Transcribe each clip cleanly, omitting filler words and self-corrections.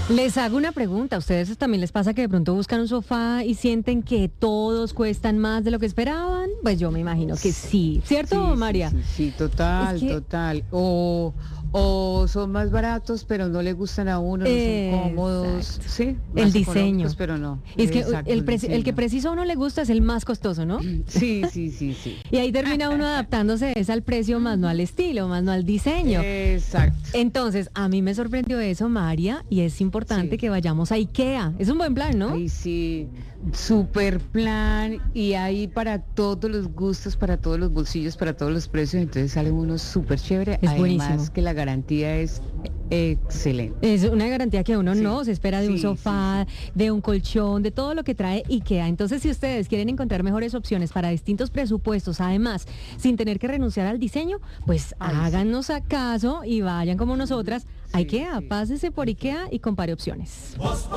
Les hago una pregunta. ¿A ustedes también les pasa que de pronto buscan un sofá y sienten que todos cuestan más de lo que esperaban? Pues yo me imagino que sí. ¿Cierto, Sí, María? sí, total, Es que, total. O son más baratos, pero no le gustan a uno, no son cómodos. exacto. Sí, El más diseño. económicos, pero no. Es que Exacto, el que diseño. preciso a uno le gusta es el más costoso, ¿no? Sí, sí, sí, sí. Y ahí termina uno adaptándose es al precio, más no al estilo, más no al diseño. Exacto. Entonces, a mí me sorprendió eso, María, y es importante Sí. que vayamos a IKEA. Es un buen plan, ¿no? Ay, sí, super plan y hay para todos los gustos, para todos los bolsillos, para todos los precios, entonces sale uno súper chévere, Es además buenísimo. que la garantía es excelente. Es una garantía que uno Sí, no se espera de un sí, sofá, de un colchón, de todo lo que trae IKEA. Entonces, si ustedes quieren encontrar mejores opciones para distintos presupuestos, además, sin tener que renunciar al diseño, pues Ay, háganos caso y vayan como nosotras a Sí, IKEA. sí. Pásese por IKEA y compare opciones.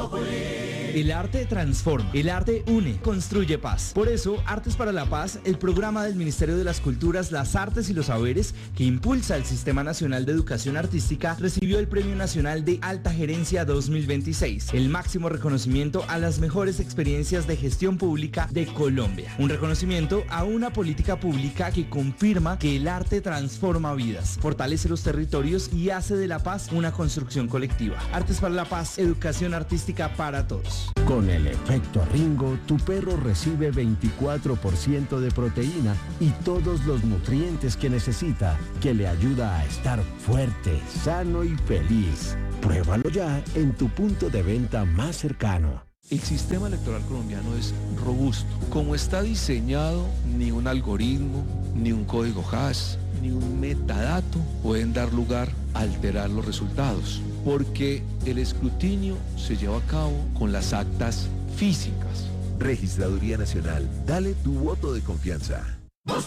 El arte transforma, el arte une, construye paz. Por eso, Artes para la Paz, el programa del Ministerio de las Culturas, las Artes y los Saberes que impulsa el Sistema Nacional de Educación Artística, recibió el Premio Nacional de Alta Gerencia 2026, el máximo reconocimiento a las mejores experiencias de gestión pública de Colombia. Un reconocimiento a una política pública que confirma que el arte transforma vidas, fortalece los territorios y hace de la paz una construcción colectiva. Artes para la Paz, educación artística para todos. Con el efecto Ringo, tu perro recibe 24% de proteína y todos los nutrientes que necesita, que le ayuda a estar fuerte, sano y feliz. Pruébalo ya en tu punto de venta más cercano. El sistema electoral colombiano es robusto. Como está diseñado, ni un algoritmo, ni un código hash, ni un metadato pueden dar lugar a alterar los resultados, porque el escrutinio se lleva a cabo con las actas físicas. Registraduría Nacional, dale tu voto de confianza.